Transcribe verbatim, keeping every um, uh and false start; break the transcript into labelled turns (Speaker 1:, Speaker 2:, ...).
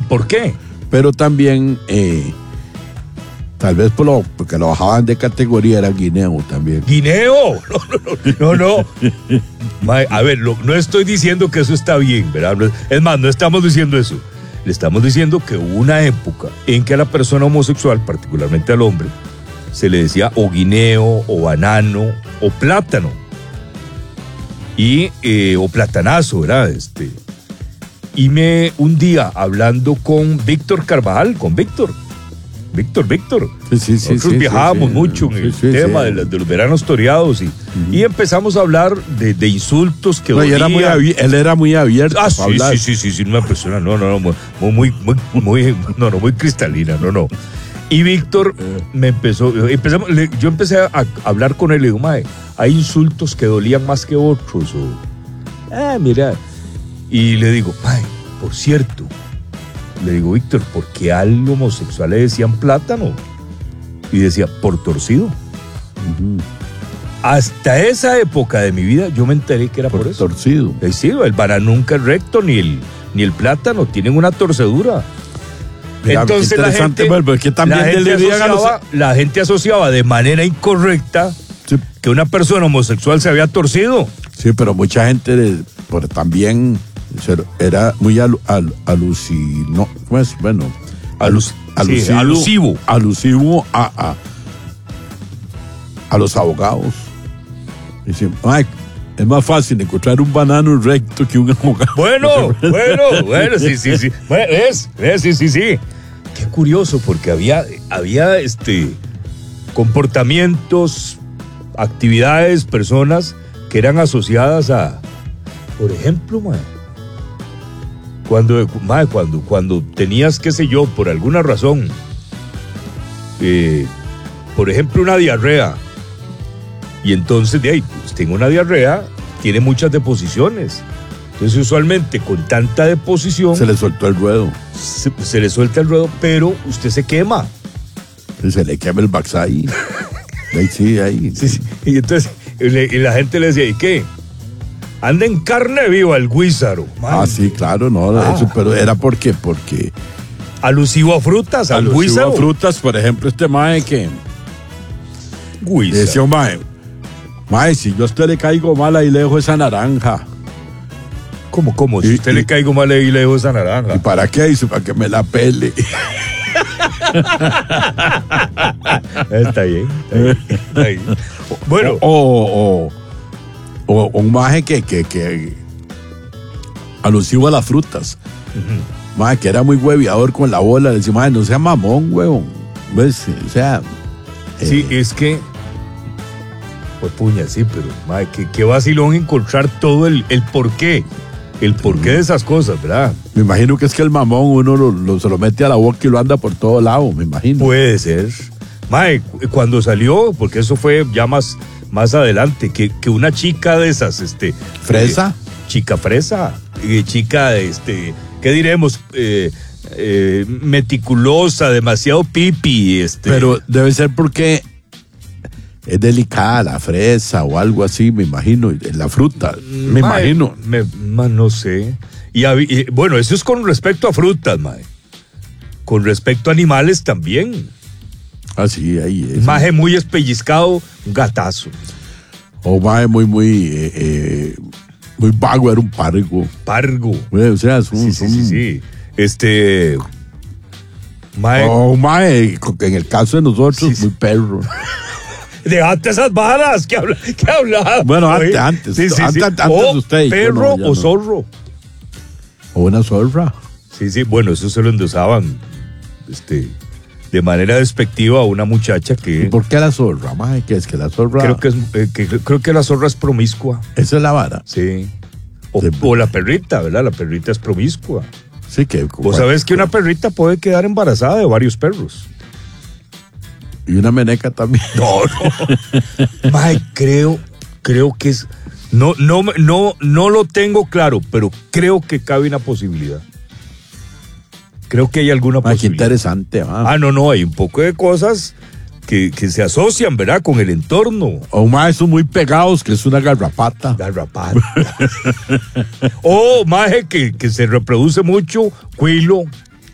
Speaker 1: ¿Por qué?
Speaker 2: Pero también, eh, tal vez por lo, porque lo bajaban de categoría, era guineo también.
Speaker 1: ¡Guineo! No, no, no. no. Mae, a ver, lo, no estoy diciendo que eso está bien, ¿verdad? Es más, no estamos diciendo eso. Le estamos diciendo que hubo una época en que a la persona homosexual, particularmente al hombre, se le decía o guineo, o banano, o plátano. Y, eh, o platanazo, ¿verdad? Este, y me, un día, hablando con Víctor Carvajal, con Víctor, Víctor, Víctor.
Speaker 2: Sí, sí, sí,
Speaker 1: Nosotros
Speaker 2: sí,
Speaker 1: viajábamos
Speaker 2: sí,
Speaker 1: mucho
Speaker 2: sí,
Speaker 1: en el
Speaker 2: sí,
Speaker 1: tema
Speaker 2: sí.
Speaker 1: De, la, de los veranos toreados y, uh-huh. y empezamos a hablar de, de insultos que
Speaker 2: no,
Speaker 1: dolían.
Speaker 2: Era muy abi- él era muy abierto.
Speaker 1: Ah, sí,
Speaker 2: para hablar.
Speaker 1: sí, sí, sí, sí, una persona, no, no, no, muy, muy, muy, muy, no, no, muy cristalina, no, no. Y Víctor me empezó, empezamos, le, yo empecé a, a hablar con él y le digo, mae, hay insultos que dolían más que otros, o, ah, mira. Y le digo, mae, por cierto, le digo, Víctor, ¿por qué al homosexual le decían plátano? Y decía, por torcido.
Speaker 2: Uh-huh.
Speaker 1: Hasta esa época de mi vida yo me enteré que era por,
Speaker 2: por
Speaker 1: eso.
Speaker 2: Torcido.
Speaker 1: Es decir, el banano nunca es recto, ni el, ni el plátano, tienen una torcedura.
Speaker 2: Mira,
Speaker 1: entonces la gente,
Speaker 2: bueno, porque también
Speaker 1: la, gente
Speaker 2: le
Speaker 1: asociaba,
Speaker 2: los...
Speaker 1: la gente asociaba de manera incorrecta sí. que una persona homosexual se había torcido.
Speaker 2: Sí, pero mucha gente de, por, también era muy al, al, alucino, pues, bueno, alus, alusivo,
Speaker 1: sí, alusivo,
Speaker 2: alusivo a, a, a los abogados. Dicen, ay, es más fácil encontrar un banano recto que un abogado.
Speaker 1: Bueno, bueno, bueno, sí, sí, sí. Bueno, es, es, sí, sí, sí. Qué curioso, porque había, había este, comportamientos, actividades, personas que eran asociadas a, por ejemplo, man, cuando, man, cuando, cuando tenías, qué sé yo, por alguna razón, eh, por ejemplo, una diarrea, y entonces de ahí, pues tengo una diarrea, tiene muchas deposiciones. Entonces, usualmente, con tanta deposición...
Speaker 2: Se le soltó el ruedo.
Speaker 1: Se, se le suelta el ruedo, pero usted se quema.
Speaker 2: Se le quema el baxay. Ahí sí, ahí.
Speaker 1: Sí, sí. Y entonces, y, le, y la gente le decía, ¿y qué? Anda en carne viva el guízaro.
Speaker 2: Man. Ah, sí, claro, no, ah. Eso, pero era porque, porque...
Speaker 1: Alusivo a frutas, al
Speaker 2: alusivo
Speaker 1: guízaro.
Speaker 2: a frutas, por ejemplo, este mae que...
Speaker 1: Guízaro.
Speaker 2: Decía un mae, mae, si yo a usted le caigo mal, ahí le dejo esa naranja.
Speaker 1: ¿Cómo, cómo? Si
Speaker 2: y,
Speaker 1: usted
Speaker 2: y,
Speaker 1: le caigo mal, ahí le dejo esa naranja.
Speaker 2: ¿Y para qué? Dice, para que me la pele.
Speaker 1: Está bien, está bien, está bien. Bueno.
Speaker 2: O, o, o, o un maje que, que, que alusivo a las frutas. Uh-huh. Maje que era muy hueviador con la bola. Le decía, maje, no sea mamón, huevón. ¿Ves? O sea...
Speaker 1: Sí, eh, es que... Pues puña, sí, pero maje, que, que vacilón encontrar todo el, el porqué. El porqué de esas cosas, ¿verdad?
Speaker 2: Me imagino que es que el mamón uno lo, lo, se lo mete a la boca y lo anda por todo lado, me imagino.
Speaker 1: Puede ser. Mae, cuando salió, porque eso fue ya más, más adelante, que, que una chica de esas, este...
Speaker 2: ¿Fresa?
Speaker 1: Eh, chica fresa, eh, chica, este, ¿qué diremos? Eh, eh, meticulosa, demasiado pipi, este...
Speaker 2: Pero debe ser porque... es delicada la fresa o algo así, me imagino, la fruta, me mae, imagino.
Speaker 1: Me, ma, no sé. Y, y bueno, eso es con respecto a frutas, mae. Con respecto a animales también.
Speaker 2: Ah, sí, ahí es.
Speaker 1: Maje muy espellizcado, un gatazo.
Speaker 2: O maje muy, muy, eh, eh, muy vago, era un pargo.
Speaker 1: Pargo.
Speaker 2: O sea, es un...
Speaker 1: Sí, sí, sí, sí. Este...
Speaker 2: Maje. O maje, en el caso de nosotros, sí, sí. Muy perro.
Speaker 1: Dejate esas varas, ¿qué habla? ¿Qué habla?
Speaker 2: Bueno, antes, antes,
Speaker 1: sí, sí,
Speaker 2: antes,
Speaker 1: sí.
Speaker 2: antes
Speaker 1: o
Speaker 2: de usted.
Speaker 1: perro
Speaker 2: no,
Speaker 1: o
Speaker 2: no.
Speaker 1: zorro.
Speaker 2: O una zorra.
Speaker 1: Sí, sí, bueno, eso se lo endiosaban este, de manera despectiva a una muchacha que...
Speaker 2: ¿Y por qué la zorra, maje? ¿Qué es que la zorra?
Speaker 1: Creo que, es, eh, que, creo que la zorra es promiscua.
Speaker 2: ¿Esa es la vara?
Speaker 1: Sí. O, sí. o la perrita, ¿verdad? La perrita es promiscua.
Speaker 2: Sí, que...
Speaker 1: Vos sabés que una perrita puede quedar embarazada de varios perros.
Speaker 2: Y una meneca también.
Speaker 1: No, no. Mae, creo, creo que es... No, no, no, no lo tengo claro, pero creo que cabe una posibilidad. Creo que hay alguna
Speaker 2: Mae,
Speaker 1: posibilidad.
Speaker 2: Qué interesante, man.
Speaker 1: Ah, no, no, hay un poco de cosas que, que se asocian, ¿verdad? Con el entorno.
Speaker 2: O más son muy pegados, que es una garrapata.
Speaker 1: Garrapata. O maje que, que se reproduce mucho, cuilo.